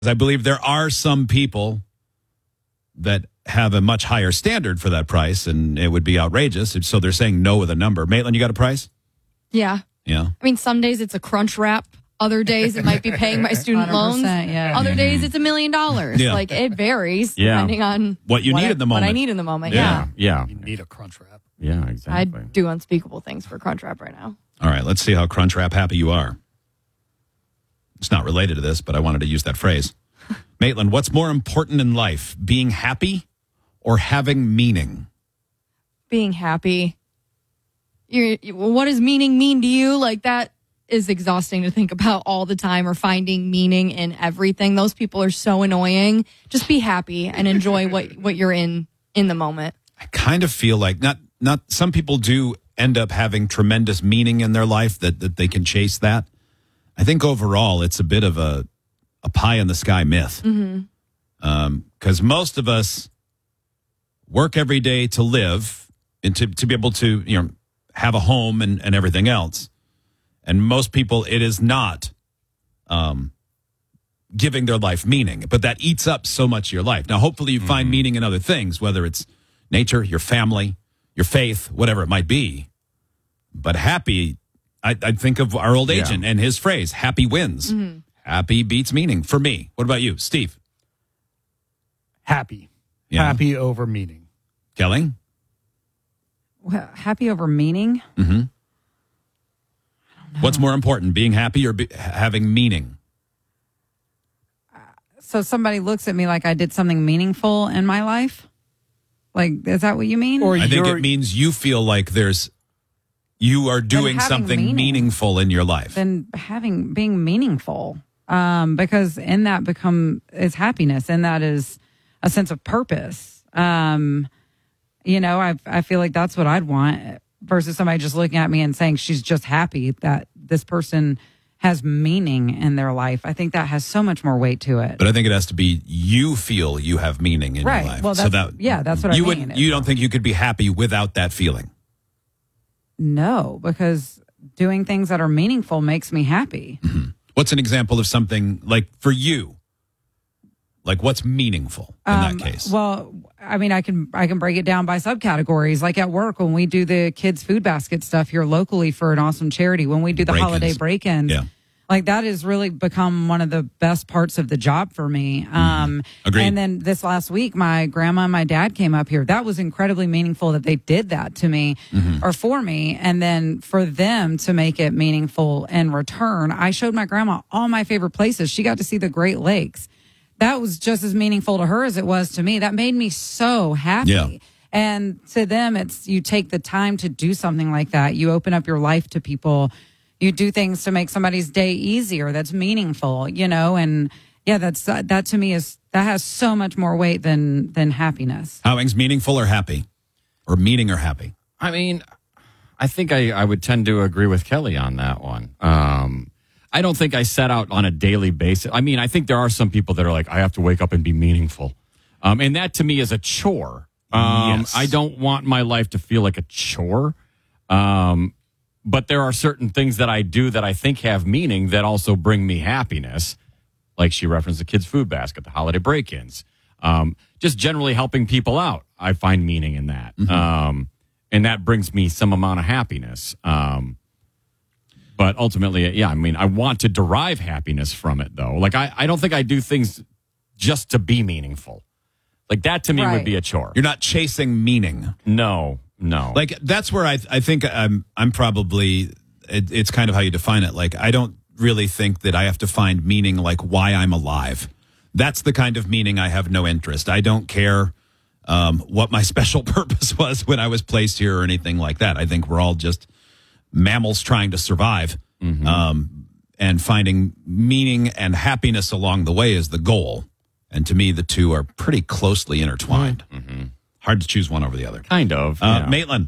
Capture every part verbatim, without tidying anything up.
I believe there are some people that have a much higher standard for that price, and it would be outrageous. So they're saying no with a number. Maitland, you got a price? Yeah. Yeah. I mean, some days it's a crunch wrap. Other days it might be paying my student loans. Yeah. Other days it's a million dollars. Yeah. Like it varies Yeah. depending on What you what need I, at the moment. What I need in the moment. Yeah. Yeah. Yeah. You need a crunch wrap. Yeah, I exactly. do unspeakable things for crunch wrap right now. All right, let's see how Crunchwrap happy you are. It's not related to this, but I wanted to use that phrase. Maitland, what's more important in life, being happy or having meaning? Being happy. You're, you, what does meaning mean to you? Like that is exhausting to think about all the time, or finding meaning in everything. Those people are so annoying. Just be happy and enjoy what, what you're in in the moment. I kind of feel like not not some people do end up having tremendous meaning in their life that, that they can chase that. I think overall it's a bit of a a pie in the sky myth. Mm-hmm. Um, 'cause most of us work every day to live and to, to be able to, you know, have a home and, and everything else. And most people, it is not um, giving their life meaning, but that eats up so much of your life. Now, hopefully you mm-hmm. find meaning in other things, whether it's nature, your family, your faith, whatever it might be. But happy, I, I think of our old agent yeah. and his phrase, happy wins. Mm-hmm. Happy beats meaning for me. What about you, Steve? Happy. Yeah. Happy over meaning. Kelly? Well, happy over meaning? Mm-hmm. What's more important, being happy or be, having meaning? So somebody looks at me like I did something meaningful in my life? Like, is that what you mean? Or I think you're- it means you feel like there's, you are doing having something meaning. meaningful in your life. Then having, being meaningful. Um, because in that become, is happiness. And that is a sense of purpose. Um, you know, I I feel like that's what I'd want versus somebody just looking at me and saying she's just happy that this person has meaning in their life. I think that has so much more weight to it. But I think it has to be you feel you have meaning in Right. your life. Well, so that's- that yeah, that's what I you mean. Would, you don't think you could be happy without that feeling? No, because doing things that are meaningful makes me happy. Mm-hmm. What's an example of something like for you? Like what's meaningful in Um, that case? Well, I mean, I can I can break it down by subcategories. Like at work, when we do the kids' food basket stuff here locally for an awesome charity, when we do the Break-ins. holiday break-ins, Yeah. like that has really become one of the best parts of the job for me. Um, Agreed. And then this last week, my grandma and my dad came up here. That was incredibly meaningful that they did that to me Mm-hmm. or for me. And then for them to make it meaningful in return, I showed my grandma all my favorite places. She got to see the Great Lakes. That was just as meaningful to her as it was to me. That made me so happy. Yeah. And to them, it's you take the time to do something like that. You open up your life to people. You do things to make somebody's day easier. That's meaningful, you know. And yeah, that's that to me is that has so much more weight than than happiness. Howing's meaningful or happy, or meaning or happy? I mean, I think I, I would tend to agree with Kelly on that one. Um, I don't think I set out on a daily basis. I mean, I think there are some people that are like, I have to wake up and be meaningful. Um, and that to me is a chore. Um, Yes. I don't want my life to feel like a chore. Um, but there are certain things that I do that I think have meaning that also bring me happiness. Like she referenced the kids' food basket, the holiday break-ins. Um, just generally helping people out. I find meaning in that. Mm-hmm. Um, and that brings me some amount of happiness. Um, But ultimately, yeah, I mean, I want to derive happiness from it, though. Like, I, I don't think I do things just to be meaningful. Like, that to me Right. would be a chore. You're not chasing meaning. No, no. Like that's where I I think I'm I'm probably it, it's kind of how you define it. Like I don't really think that I have to find meaning like why I'm alive. That's the kind of meaning I have no interest. I don't care um, what my special purpose was when I was placed here or anything like that. I think we're all just mammals trying to survive, Mm-hmm. um, and finding meaning and happiness along the way is the goal. And to me, the two are pretty closely intertwined. Mm-hmm. Hard to choose one over the other. Kind of. Uh, yeah. Maitland,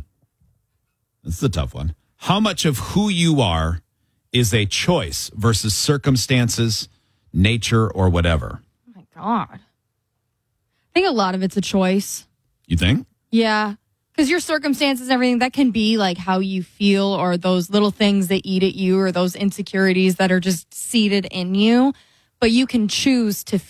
this is a tough one. How much of who you are is a choice versus circumstances, nature, or whatever? Oh my God. I think a lot of it's a choice. You think? Yeah. Because your circumstances and everything, that can be like how you feel or those little things that eat at you or those insecurities that are just seated in you. But you can choose to